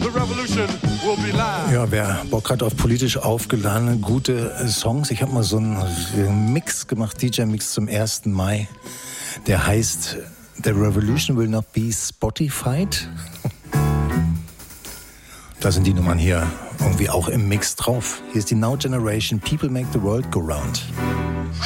the revolution will be live. Ja, wer Bock hat auf politisch aufgeladene, gute Songs, ich habe mal so einen Mix gemacht, DJ-Mix zum 1. Mai, der heißt The Revolution Will Not Be Spotified. Da sind die Nummern hier irgendwie auch im Mix drauf. Hier ist die Now Generation, People Make the World Go Round.